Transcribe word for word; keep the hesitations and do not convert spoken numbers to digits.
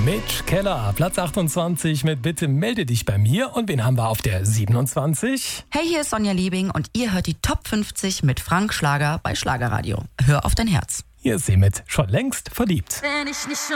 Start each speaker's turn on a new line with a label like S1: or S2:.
S1: Mitch Keller, Platz achtundzwanzig mit Bitte melde dich bei mir. Und wen haben wir auf der siebenundzwanzig?
S2: Hey, hier ist Sonja Liebing und ihr hört die Top fünfzig mit Frank Schlager bei Schlagerradio. Hör auf dein Herz.
S1: Hier ist sie mit Schon längst verliebt.
S3: Wenn ich nicht schon